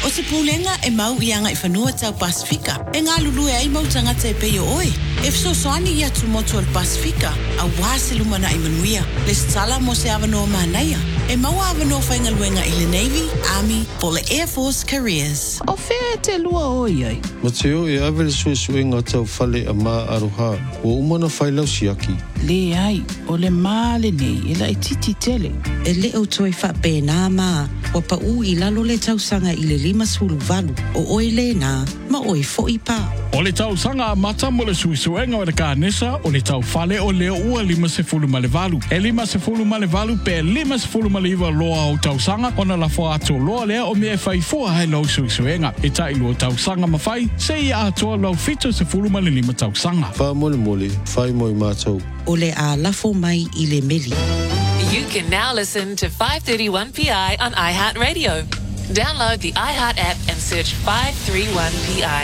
O se pulenga e mau ianga I whanua tau Pasifika. E ngā lulu e ai mau tangata e peo oe. E fsoswani ia tumoto al Pasifika. A wāse lumana I manuia. Le stala mo se avanoa manaia. E mau avanoa whaingaluenga I le Navy, Army, po le Air Force Careers. O whea te lua oi ai. Ma teo e avele suesuenga tau whale a mā aroha. O umana whailau siaki. Le ai, o le male nei, e la e titi tele. E le o toi wha pēnā mā, wa pa u I lalo le tausanga I le 5 o oi le nā, ma oi fo I pā. O le tausanga a mata mo le suisuenga o le kānesa o le tau whale o leo ua 5 E 5 pe 5 loa o tausanga o na lafo ato loa lea o mea whai fua hai lau suisuenga. E tai lua tausanga mawhai, se ia atoa lau 5 tausanga. Wha mole mole, whai moi mātou. O le a lafo mai I le meli. You can now listen to 531PI on iHeartRadio. Download the iHeart app and search 531PI.